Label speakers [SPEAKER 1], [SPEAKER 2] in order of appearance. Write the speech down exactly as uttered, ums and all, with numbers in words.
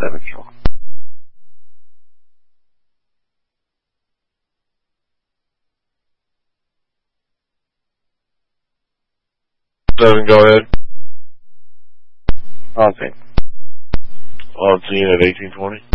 [SPEAKER 1] seven kill.
[SPEAKER 2] Seven, go ahead.
[SPEAKER 1] Okay.
[SPEAKER 2] On scene at eighteen twenty.